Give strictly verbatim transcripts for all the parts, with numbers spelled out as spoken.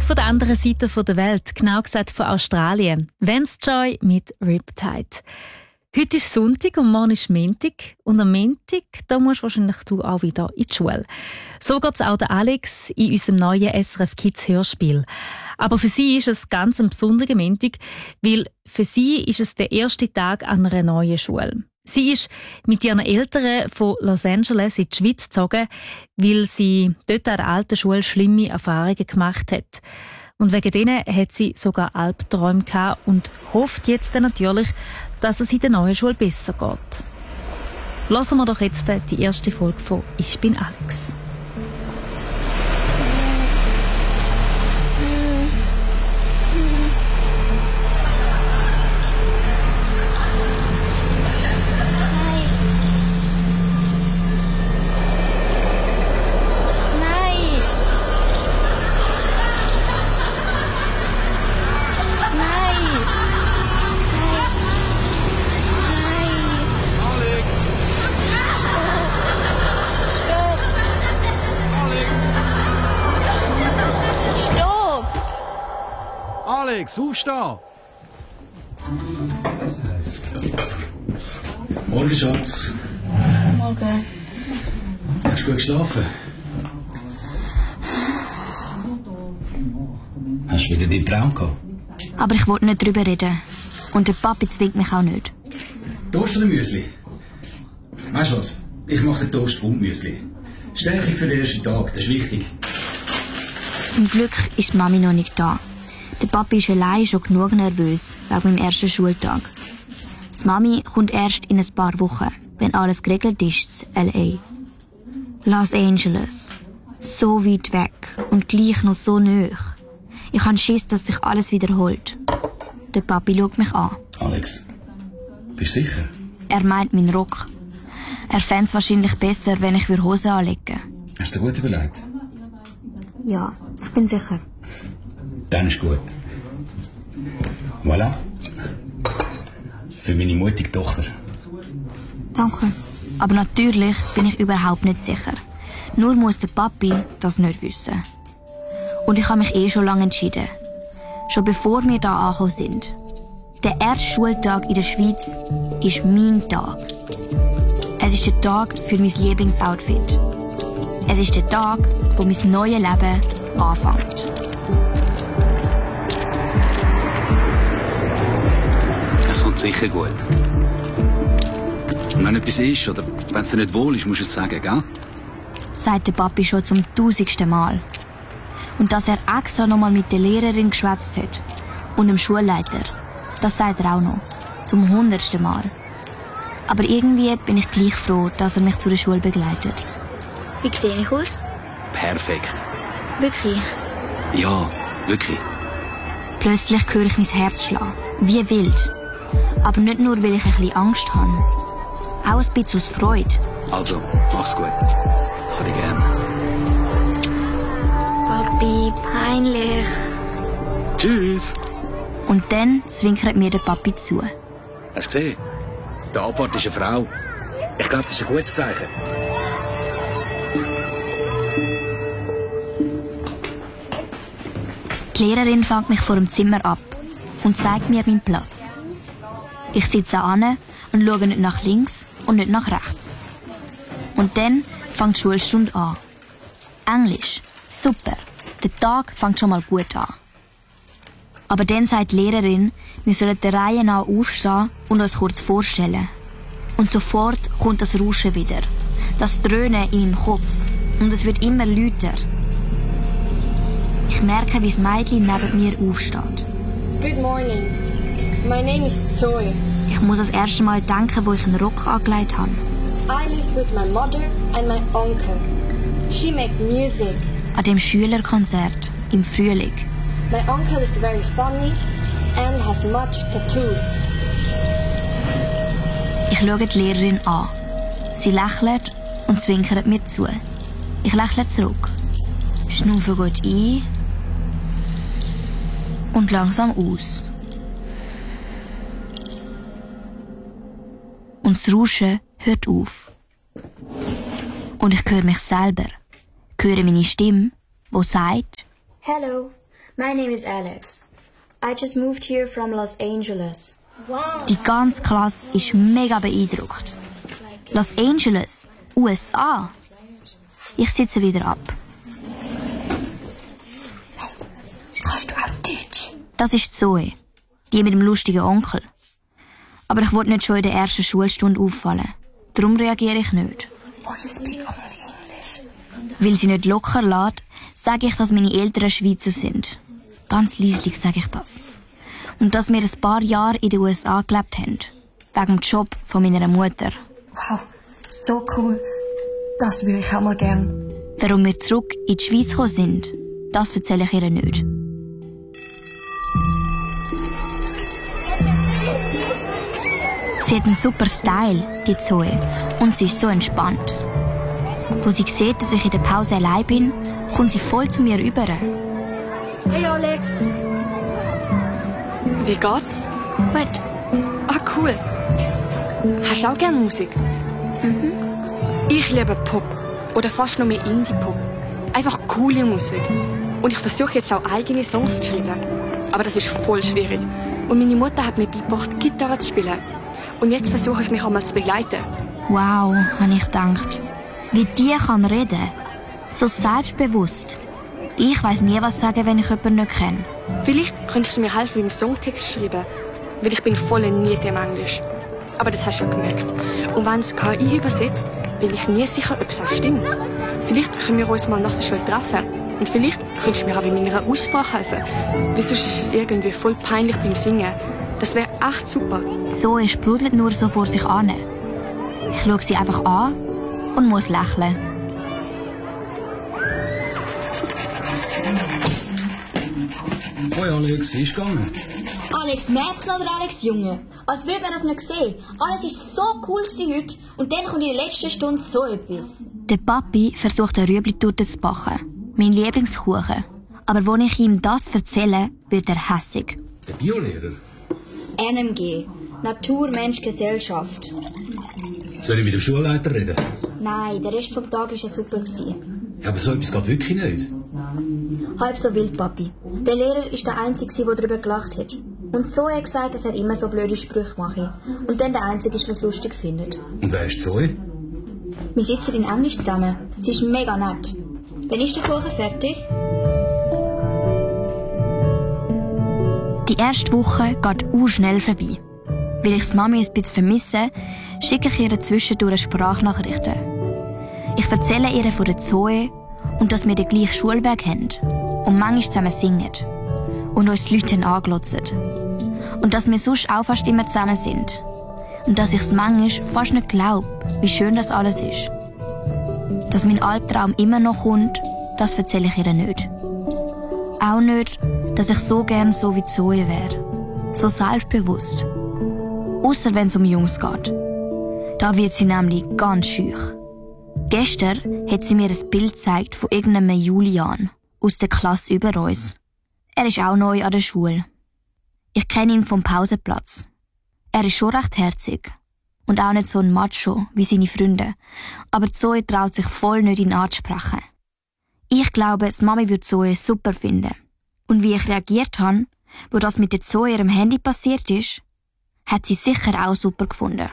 Musik von der anderen Seite der Welt, genau gesagt von Australien. Vance Joy mit Riptide. Heute ist Sonntag und morgen ist Montag. Und am Montag, da musst wahrscheinlich du auch wieder in die Schule. So geht es auch der Alex in unserem neuen S R F Kids Hörspiel. Aber für sie ist es ganz ein besonderer Montag, weil für sie ist es der erste Tag an einer neuen Schule. Sie ist mit ihren Eltern von Los Angeles in die Schweiz gezogen, weil sie dort an der alten Schule schlimme Erfahrungen gemacht hat. Und wegen denen hat sie sogar Albträume gehabt und hofft jetzt natürlich, dass es in der neuen Schule besser geht. Hören wir doch jetzt die erste Folge von «Ich bin Alex». Alex, aufstehen! Morgen, Schatz. Morgen. Hast du gut geschlafen? Hast du wieder deinen Traum gehabt? Aber ich wollte nicht drüber reden. Und der Papi zwingt mich auch nicht. Toast oder Müsli? Weißt du was? Ich mache den Toast und Müsli. Stärkung für den ersten Tag, das ist wichtig. Zum Glück ist die Mami noch nicht da. Der Papi ist allein schon genug nervös wegen meinem ersten Schultag. Die Mami kommt erst in ein paar Wochen, wenn alles geregelt ist, L A. Los Angeles. So weit weg und gleich noch so nahe. Ich habe Schiss, dass sich alles wiederholt. Der Papi schaut mich an. Alex, bist du sicher? Er meint meinen Rock. Er fände es wahrscheinlich besser, wenn ich Hose anlegen würde. Hast du dir gut überlegt? Ja, ich bin sicher. Dann ist gut. Voilà. Für meine mutige Tochter. Danke. Aber natürlich bin ich überhaupt nicht sicher. Nur muss der Papi das nicht wissen. Und ich habe mich eh schon lange entschieden. Schon bevor wir da angekommen sind. Der erste Schultag in der Schweiz ist mein Tag. Es ist der Tag für mein Lieblingsoutfit. Es ist der Tag, wo mein neues Leben anfängt. Es kommt sicher gut. Und wenn etwas ist, oder wenn es dir nicht wohl ist, musst du es sagen, gell? Sagt der Papi schon zum tausendsten Mal. Und dass er extra noch mal mit der Lehrerin geschwätzt hat. Und dem Schulleiter. Das sagt er auch noch. Zum hundertsten Mal. Aber irgendwie bin ich gleich froh, dass er mich zu der Schule begleitet. Wie sehe ich aus? Perfekt. Wirklich? Ja, wirklich. Plötzlich höre ich mein Herz schlagen. Wie wild. Aber nicht nur, weil ich ein bisschen Angst habe. Auch ein bisschen aus Freude. Also, mach's gut. Ich hab dich gern. Papi, peinlich. Tschüss. Und dann zwinkert mir der Papi zu. Hast du gesehen? Der Abwart ist eine Frau. Ich glaube, das ist ein gutes Zeichen. Die Lehrerin fängt mich vor dem Zimmer ab und zeigt mir meinen Platz. Ich sitze an und schaue nicht nach links und nicht nach rechts. Und dann fängt die Schulstunde an. Englisch. Super. Der Tag fängt schon mal gut an. Aber dann sagt die Lehrerin, wir sollen der Reihe nach aufstehen und uns kurz vorstellen. Und sofort kommt das Rauschen wieder. Das Dröhnen in meinem Kopf. Und es wird immer lauter. Ich merke, wie das Mädchen neben mir aufsteht. Good morning. My name is Zoe. Ich muss das erste Mal denken, wo ich einen Rock angelegt habe. I live with my mother and my uncle. She make music. An dem Schülerkonzert im Frühling. My uncle is very funny and has much tattoos. Ich schaue die Lehrerin an. Sie lächelt und zwinkert mir zu. Ich lächle zurück. Schnaufe gut ein und langsam aus. Und das Rauschen hört auf. Und ich höre mich selber. Ich höre meine Stimme, die sagt: Hello, My name is Alex. I just moved here from Los Angeles. Wow. Die ganze Klasse ist mega beeindruckt. Los Angeles, U S A. Ich sitze wieder ab. Kannst du auch Deutsch? Das ist Zoe, die mit dem lustigen Onkel. Aber ich wollte nicht schon in der ersten Schulstunde auffallen. Darum reagiere ich nicht. Oh, speak only English. Weil sie nicht locker lässt, sage ich, dass meine Eltern Schweizer sind. Ganz leislich sage ich das. Und dass wir ein paar Jahre in den U S A gelebt haben. Wegen dem Job von meiner Mutter. Wow, so cool. Das würde ich auch mal gern. Warum wir zurück in die Schweiz gekommen sind, das erzähle ich ihr nicht. Sie hat einen super Style, die Zoe, und sie ist so entspannt. Wo sie sieht, dass ich in der Pause allein bin, kommt sie voll zu mir rüber. Hey Alex. Wie geht's? Gut. Ah, cool. Hast du auch gerne Musik? Mhm. Ich liebe Pop. Oder fast noch mehr Indie-Pop. Einfach coole Musik. Und ich versuche jetzt auch eigene Songs zu schreiben. Aber das ist voll schwierig. Und meine Mutter hat mir beigebracht, Gitarre zu spielen. Und jetzt versuche ich mich einmal zu begleiten. Wow, habe ich gedacht. Wie die kann reden. So selbstbewusst. Ich weiss nie, was sagen, wenn ich jemanden nicht kenne. Vielleicht könntest du mir helfen beim Songtext schreiben. Weil ich bin voll nicht im Englisch. Aber das hast du ja gemerkt. Und wenn es K I übersetzt, bin ich nie sicher, ob es auch stimmt. Vielleicht können wir uns mal nach der Schule treffen. Und vielleicht könntest du mir auch bei meiner Aussprache helfen. Weil sonst ist es irgendwie voll peinlich beim Singen. Das wäre echt super. Zoe sprudelt nur so vor sich an. Ich schaue sie einfach an und muss lächeln. Hoi Alex, wie ist gegangen? Alex Mädchen oder Alex Junge? Als würde man das nicht sehen. Alles war so cool heute und dann kommt in der letzten Stunde so etwas. Der Papi versucht, eine Rüebli-Torte zu backen. Mein Lieblingskuchen. Aber wenn ich ihm das erzähle, wird er hässig. Der Biolehrer? N M G. Natur, Mensch, Gesellschaft. Soll ich mit dem Schulleiter reden? Nein, der Rest vom Tag war ja super. Ja, aber so etwas geht wirklich nicht. Halb so wild, Papi. Der Lehrer war der Einzige, der darüber gelacht hat. Und so hat er gesagt, dass er immer so blöde Sprüche mache. Und dann der Einzige ist, was lustig findet. Und wer ist Zoe? Wir sitzen in Englisch zusammen. Sie ist mega nett. Wann ist der Kuchen fertig? Die erste Woche geht auch schnell vorbei. Weil ich die Mami ein bisschen vermisse, schicke ich ihr zwischendurch Sprachnachrichten. Ich erzähle ihr von der Zoe und dass wir den gleichen Schulweg haben und manchmal zusammen singen und uns die Leute anglotzen. Und dass wir sonst auch fast immer zusammen sind. Und dass ich es manchmal fast nicht glaube, wie schön das alles ist. Dass mein Albtraum immer noch kommt, das erzähle ich ihr nicht. Auch nicht, dass ich so gern so wie Zoe wäre. So selbstbewusst. Ausser wenn es um Jungs geht. Da wird sie nämlich ganz schüch. Gestern hat sie mir ein Bild gezeigt von irgendeinem Julian aus der Klasse über uns. Er ist auch neu an der Schule. Ich kenne ihn vom Pausenplatz. Er ist schon recht herzig. Und auch nicht so ein Macho wie seine Freunde. Aber Zoe traut sich voll nicht, ihn anzusprechen. Ich glaube, die Mami würde Zoe super finden. Und wie ich reagiert habe, wo das mit der Zoe ihrem Handy passiert ist, hat sie sicher auch super gefunden.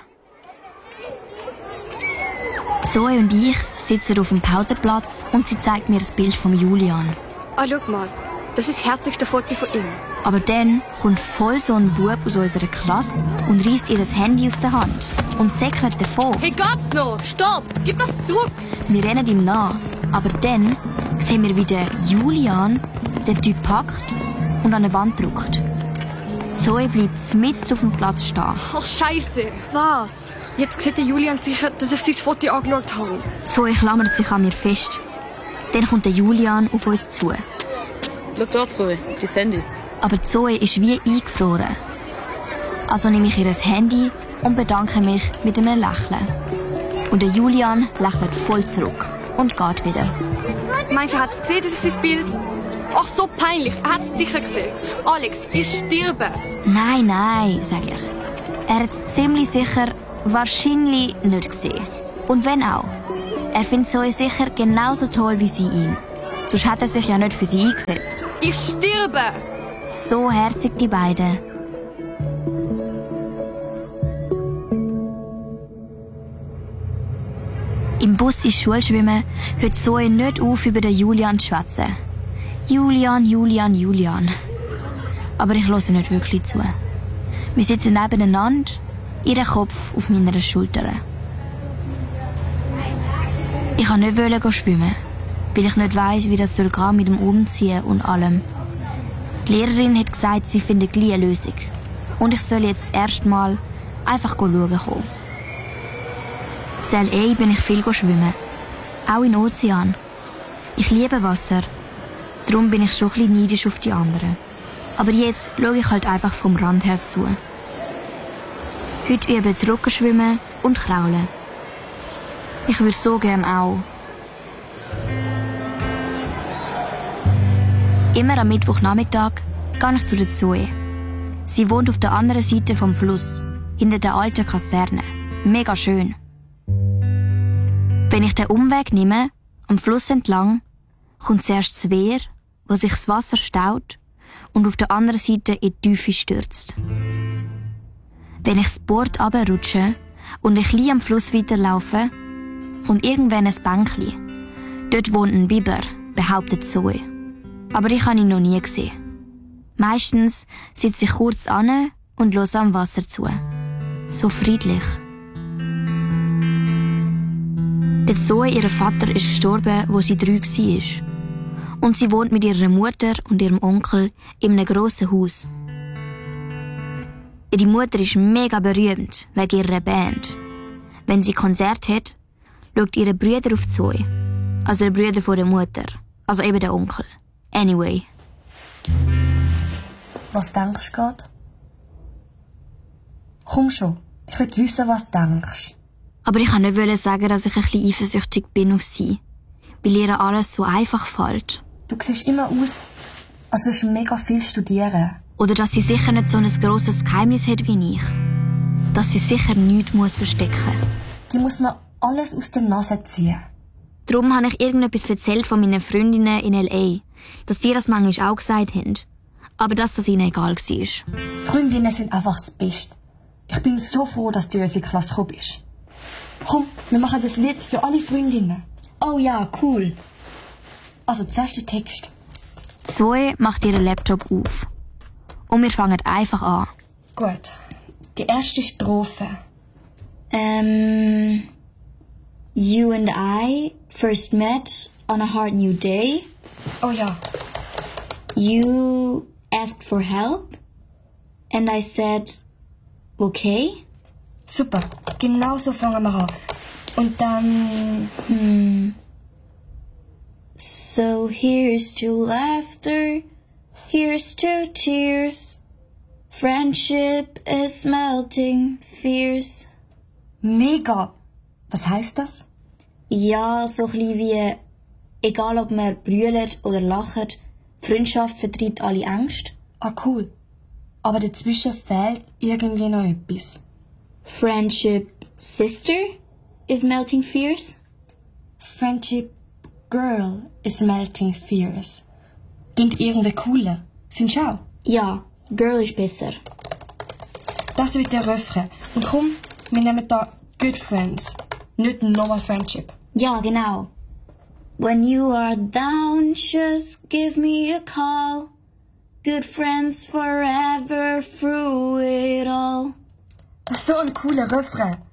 Zoe und ich sitzen auf dem Pausenplatz und sie zeigt mir das Bild von Julian. Ah, schau mal. Das ist das herzigste Foto von ihm. Aber dann kommt voll so ein Bub aus unserer Klasse und reißt ihr das Handy aus der Hand und säckelt davon. Hey, geht's noch? Stopp! Gib das zurück! Wir rennen ihm nach, aber dann sehen wir, wie der Julian den Typ packt und an eine Wand drückt. Zoe bleibt mitten auf dem Platz stehen. Ach, Scheiße! Was? Jetzt sieht der Julian sicher, dass ich sein Foto angeschaut habe. Zoe klammert sich an mir fest. Dann kommt der Julian auf uns zu. Schau dort, Zoe, dein Handy. Aber Zoe ist wie eingefroren. Also nehme ich ihr das Handy und bedanke mich mit einem Lächeln. Und der Julian lächelt voll zurück und geht wieder. Meinst du, er hat es gesehen, das ist sein Bild? Ach, so peinlich. Er hat es sicher gesehen. Alex, ich sterbe. Nein, nein, sage ich. Er hat es ziemlich sicher wahrscheinlich nicht gesehen. Und wenn auch. Er findet Zoe sicher genauso toll wie sie ihn. Sonst hat er sich ja nicht für sie eingesetzt. Ich sterbe! So herzig die beiden. Im Bus ins Schulschwimmen hört Zoe nicht auf, über den Julian zu schwätzen. Julian, Julian, Julian. Aber ich höre nicht wirklich zu. Wir sitzen nebeneinander, ihr Kopf auf meiner Schulter. Ich wollte nicht schwimmen, weil ich nicht weiss, wie das soll gehen mit dem Umziehen und allem. Die Lehrerin hat gesagt, sie findet gleich eine Lösung. Und ich soll jetzt erst mal einfach schauen kommen. In L A bin ich viel schwimmen. Auch im Ozean. Ich liebe Wasser. Darum bin ich schon ein bisschen neidisch auf die anderen. Aber jetzt schaue ich halt einfach vom Rand her zu. Heute übe ich Rückenschwimmen und Kraulen. Ich würde so gern auch. Immer am Mittwochnachmittag gehe ich zu der Zoe. Sie wohnt auf der anderen Seite vom Fluss, hinter der alten Kaserne. Mega schön. Wenn ich den Umweg nehme, am Fluss entlang, kommt zuerst das Wehr, wo sich das Wasser staut und auf der anderen Seite in die Tiefe stürzt. Wenn ich das Board runterrutsche und ein bisschen am Fluss weiterlaufe, kommt irgendwann ein Bänkchen. Dort wohnt ein Biber, behauptet Zoe. Aber ich habe ihn noch nie gesehen. Meistens sitze ich kurz an und höre am Wasser zu. So friedlich. Der Zoe, ihr Vater, ist gestorben, wo sie drei war. Und sie wohnt mit ihrer Mutter und ihrem Onkel in einem grossen Haus. Ihre Mutter ist mega berühmt wegen ihrer Band. Wenn sie Konzert hat, schaut ihre Brüder auf Zoe. Also der Brüder von der Mutter. Also eben der Onkel. Anyway. Was denkst du gerade? Komm schon, ich will wissen, was du denkst. Aber ich wollte nicht sagen, dass ich ein bisschen eifersüchtig bin auf sie. Weil ihr alles so einfach fällt. Du siehst immer aus, als würdest du mega viel studieren. Oder dass sie sicher nicht so ein grosses Geheimnis hat wie ich. Dass sie sicher nichts muss verstecken muss. Die muss man alles aus der Nase ziehen. Darum habe ich irgendetwas erzählt von meinen Freundinnen in L A. Dass die das manchmal auch gesagt haben. Aber dass das ihnen egal war. Freundinnen sind einfach das Beste. Ich bin so froh, dass du in unsere Klasse gekommen bist. Komm, wir machen das Lied für alle Freundinnen. Oh ja, cool. Also zuerst der Text. Zoe macht ihren Laptop auf. Und wir fangen einfach an. Gut. Die erste Strophe. Um, you and I first met on a hard new day. Oh ja. You asked for help. And I said, okay. Super. Genau so fangen wir an. Und dann... Hmm. So here's to laughter, here's to tears. Friendship is melting fierce. Mega! Was heisst das? Ja, so ein bisschen wie, egal ob man brüllt oder lacht, Freundschaft vertreibt alle Ängste. Ah, cool. Aber dazwischen fehlt irgendwie noch etwas. Friendship sister is melting fierce. Friendship girl is melting fierce. Klingt irgendwie cooler. Findest du auch? Ja, girl ist besser. Das wird der Refrain. Und komm, wir nehmen da good friends. Nicht normal friendship. Ja, genau. When you are down, just give me a call. Good friends forever through it all. Das ist so ein cooler Refrain.